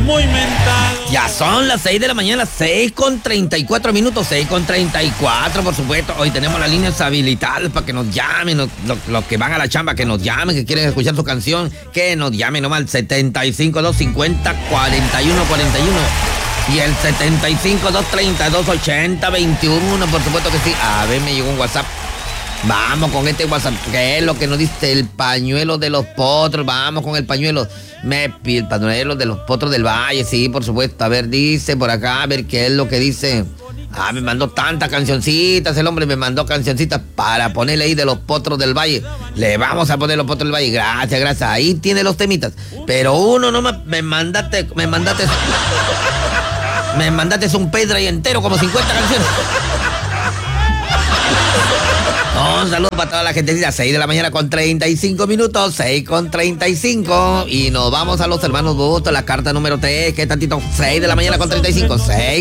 muy mentados. Ya son las 6 de la mañana, 6:34 minutos, 6:34, por supuesto. Hoy tenemos las líneas habilitadas para que nos llamen, los que van a la chamba, que nos llamen, que quieren escuchar su canción, que nos llamen nomás al 75-250-4141 y el 75-232-8021, por supuesto que sí. A ver, me llegó un WhatsApp. Vamos con este WhatsApp, que es lo que nos dice el pañuelo de los potros. Vamos con el pañuelo. El pañuelo de los potros del valle, sí, por supuesto. A ver, dice por acá, a ver qué es lo que dice. Me mandó tantas cancioncitas, el hombre me mandó cancioncitas para ponerle ahí de los potros del valle. Le vamos a poner los potros del valle, gracias. Ahí tiene los temitas. Pero uno nomás, me mandaste un pendrive entero, como 50 canciones. Un saludo para toda la gente. 6 de la mañana con 35 minutos, 6:35. Y nos vamos a los hermanos Bustos, la carta número 3, que tantito, 6 de la mañana con 35, 6.